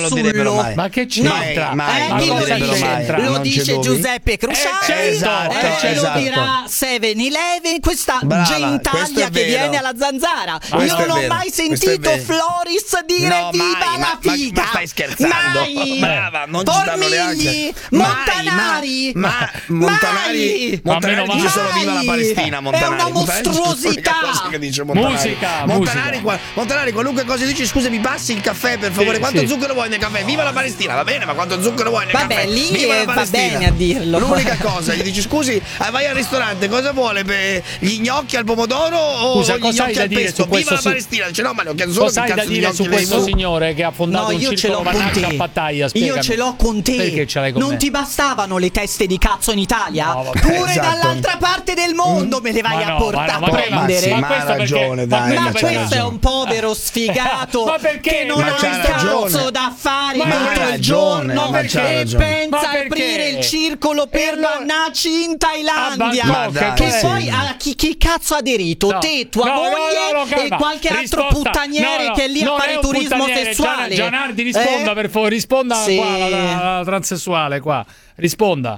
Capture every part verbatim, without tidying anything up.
lo direbbero fasullo. mai. Ma che c'entra? Mai, mai, Eh, non chi lo lo direbbero dice? mai. Lo Non ci dice dubi. Giuseppe Cruciani, Eh, esatto, eh, esatto. lo dirà seven eleven, questa Brava, questo gentaglia è che vero. viene alla zanzara. Questo Io è non ho vero, mai questo è sentito vero. Floris dire No, viva mai, la ma- figa. ma stai scherzando? Mai. Brava, non ci stanno Formigli, neanche. Montanari, Ma, ma Montanari, mai. Montanari Ma dice meno solo male. viva la Palestina. Montanari. È una Montanari dice mostruosità. l'unica cosa che dice Montanari. Musica, Montanari, musica. qua- Montanari, qualunque cosa dici, scusa, mi passi il caffè per favore? Sì, Quanto sì. zucchero vuoi nel caffè? Viva la Palestina, va bene, ma quanto zucchero vuoi nel Vabbè, caffè? lì Viva la va Palestina. bene a dirlo. L'unica cosa, gli dici scusi, eh, vai al ristorante, cosa vuole? Per gli gnocchi al pomodoro o Scusa, gli cosa hai gnocchi da al dire pesto? su Viva questo la si- Palestina. Dice no, ma ne ho chiesto solo Cosa che hai da cazzo di dire gnocchi su lei questo vuole? signore che ha fondato No, un io ce circolo l'ho con Vanaccia a te. Pattaya? Spiegami. Io ce l'ho con te. Perché ce l'hai con non me? ti bastavano le teste di cazzo in Italia? No, vabbè. Pure Esatto. dall'altra parte del mondo me le vai Ma a no, portare ma no, a ma che- prendere. ma- ma questo ha perché- ragione, ma dai, questo Ma ma c'ha perché- questo è un povero sfigato Ma perché? che non Ma ha c'ha un ragione. cazzo da fare Ma tutto ha il ragione, giorno ma c'ha e ragione. pensa Ma a perché? aprire il circolo per allora- Vannacci in Thailandia. Ah, ma dai, che sì. poi a chi, chi cazzo ha aderito? No. Te, tua No, no, moglie no, no, e calma. qualche altro Risposta. puttaniere No, no, che è lì a non fare è un turismo puttaniere. sessuale. Gian- Gianardi risponda Eh? per favore, risponda Sì. qua la, la- la transessuale qua. Risponda.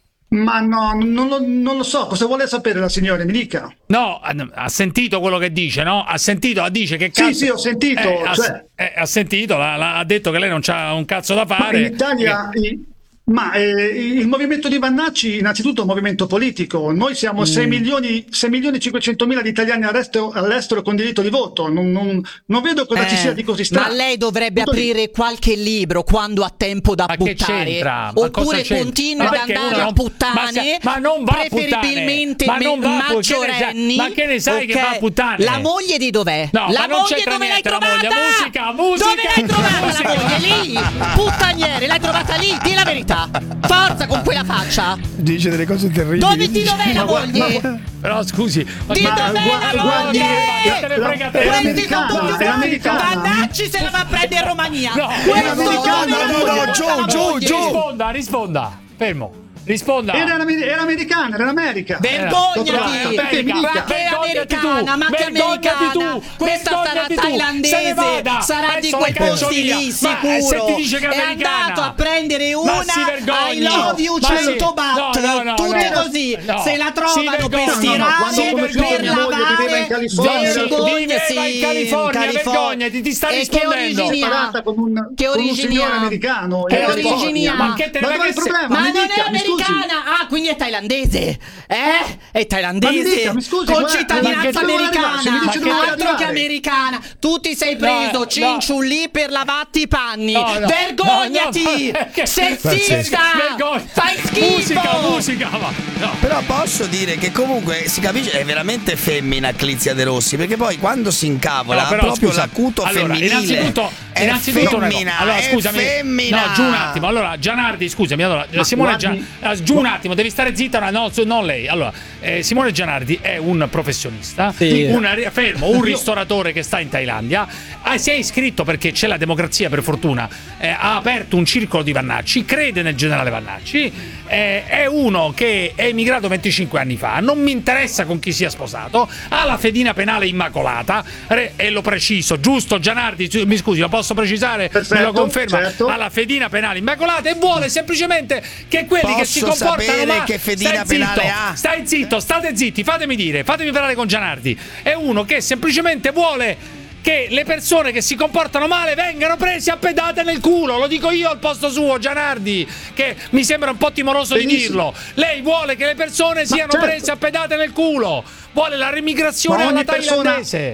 Ma no, non lo, non lo so, cosa vuole sapere la signora? Mi dica. No, ha- ha sentito quello che dice, no? Ha sentito, dice che Sì, cazzo. sì, ho sentito, Eh, ha, cioè- eh, ha sentito, la- la- ha detto che lei non c'ha un cazzo da Ma fare. in Italia, i- ma eh, il movimento di Vannacci innanzitutto è un movimento politico. Noi siamo sei milioni e cinquecentomila di italiani all'estero, all'estero con diritto di voto. Non, non- non vedo cosa ci Eh, sia di così strano. ma lei dovrebbe Tutto lì. aprire qualche libro quando ha tempo da Ma che buttare, c'entra? Ma oppure cosa c'entra? continui Ma ad perché andare uno a non- puttane, ma se- ma non va a preferibilmente puttane. Ma non me- va a puttane. maggiorenni. Ma che ne sai che va a ok? puttane? La moglie di dov'è? No, la ma non moglie c'entra dove l'hai niente la trovata? moglie. Musica, musica, Dove l'hai trovata musica. la moglie? Lì, puttaniere, l'hai trovata lì, di la verità. Forza con quella faccia. Dice delle cose terribili. Dove ti dov'è la Ma guarda- moglie? Però scusi, ma Di ma- dov'è guarda- la guardi, moglie? che te ne frega te? È Questi sono l'americana, tutti è uguali. l'americana. Vannacci se la va a prendere in Romania. No, Questo è l'americana, dove la no, moglie no, porta giù, la giù, moglie? giù. risponda, risponda. Fermo. Risponda. Era, l'amer- era americana, era l'America. Vergognati! Perché mi Ma dica? che Vergognati americana, tu, ma che vergognati americana! tu, Questa sarà vergognati tu, se ne thailandese, vada, sarà di adesso quei la caccio posti via. lì, Ma, sicuro! eh, se ti dice che è è americana. andato a prendere Ma una si vergogni. I love you Ma cento sì. baht, No, no, no, tutte no. così, No. se la Si trovano per vergogni. stirare, No, no, quando ho conosciuto per mia moglie viveva in lavare, California. vergognasi, Viveva in California, vergognati, ti sta E che rispondendo. origini ha? Separata con un, Che con un origini signore ha? americano. Che in California. origini ha? Ma che te ne Ma frega dov'è il che se- problema? Ma Mi non dica, è mi scusi. americana! Ah, quindi è thailandese! Eh? È thailandese! Ma mi dica, mi scusi, con guarda, cittadinanza ma che- dove vuole arrivare? Se mi americana! dice dove vuole Altro che arrivare. americana! Tu ti sei preso no. cinciulli per lavarti i panni! No, no. Vergognati! No, no, che- Sessista! Vergogna. Fai schifo! Musica, musica, ma no. Però posso dire che comunque si capisce è veramente femmina Clizia De Rossi, perché poi quando si incavola No, ha però, proprio scusa, l'acuto allora, femminile. innanzitutto, è innanzitutto una cosa. femmina, allora, è scusami, femmina. no, giù un attimo. Allora, Gianardi, scusami, allora, Simone guardi- Gian- eh, giù un attimo, devi stare zitta, no, su- non lei. Allora, eh, Simone Gianardi è un professionista, Sì. un, fermo, un ristoratore che sta in Thailandia, ah, si è iscritto perché c'è la democrazia, per fortuna, eh, ha aperto un circolo di Vannacci, crede nel generale Vannacci, eh, è uno che è emigrato venticinque anni fa, non mi interessa con chi sia sposato, ha la fedina penale immacolata, re- e lo preciso, giusto Gianardi, su- mi scusi, lo posso precisare? Perfetto, me lo conferma? certo. Ha la fedina penale immacolata e vuole semplicemente che quelli che si Posso comportano sapere male. che fedina Stai zitto, penale ha? Stai zitto, state zitti, fatemi dire, fatemi parlare con Gianardi. È uno che semplicemente vuole che le persone che si comportano male vengano prese a pedate nel culo. Lo dico io al posto suo, Gianardi, che mi sembra un po' timoroso di Benissimo. dirlo. Lei vuole che le persone siano certo. prese a pedate nel culo. Vuole la remigrazione Ma alla ogni persona- thailandese.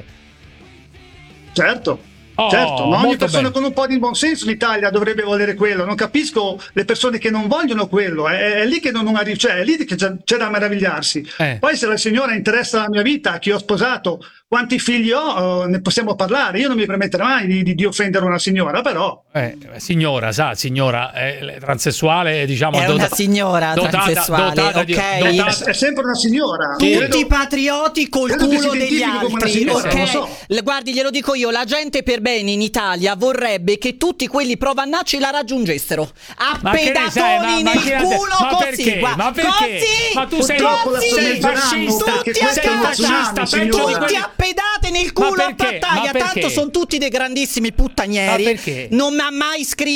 Certo. Oh, certo, ma ogni molto persona bene. con un po' di buonsenso in Italia dovrebbe volere quello. Non capisco le persone che non vogliono quello. È, è lì che non arriva, cioè è lì che c'è, c'è da meravigliarsi. Eh. Poi, se la signora interessa la mia vita, chi ho sposato, quanti figli ho, eh, ne possiamo parlare. Io non mi permetterò mai di, di, di offendere una signora, però. Eh, signora, sa, signora, è transessuale, diciamo, È una signora transessuale, dotata di- ok? È, dotata- è sempre una signora. Tutti Credo- patrioti col credo che culo si degli identifichi come una altri, signora, ok? non lo so. Le- Guardi, glielo dico io, la gente per bene in Italia vorrebbe che tutti quelli pro Vannacci la raggiungessero a Ma che ne sai, pedatoni ma- ma nel chi ha de- culo ma così, perché? guarda, Ma perché? così, Ma tu sei- Purtroppo la così, sorreggeranno, fascista, perché tutti a questo è un casa, fascista, tsunami, peggio di signora. tutti a pedate nel culo a perché? Pattaya, Ma perché? tanto sono tutti dei grandissimi puttanieri. Ma perché? Non mi ha mai scritto